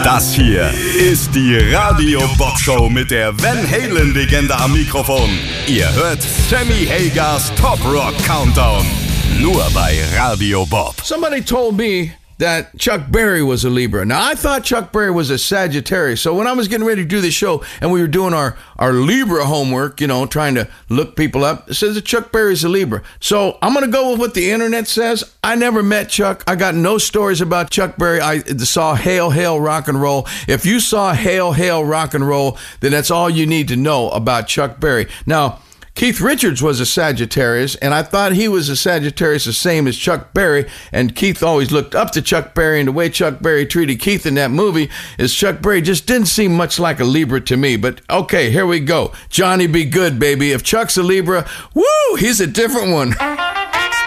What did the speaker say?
Das hier ist die Radio Bob Show mit der Van Halen Legende am Mikrofon. Ihr hört Sammy Hagars Top Rock Countdown. Nur bei Radio Bob. Somebody told me that Chuck Berry was a Libra. Now, I thought Chuck Berry was a Sagittarius. So when I was getting ready to do the show and we were doing our Libra homework, trying to look people up, it says that Chuck Berry's a Libra. So I'm going to go with what the internet says. I never met Chuck. I got no stories about Chuck Berry. I saw Hail, Hail, Rock and Roll. If you saw Hail, Hail, Rock and Roll, then that's all you need to know about Chuck Berry. Now, Keith Richards was a Sagittarius, and I thought he was a Sagittarius the same as Chuck Berry, and Keith always looked up to Chuck Berry, and the way Chuck Berry treated Keith in that movie is Chuck Berry just didn't seem much like a Libra to me. But okay, here we go. Johnny be good, baby. If Chuck's a Libra, woo, he's a different one.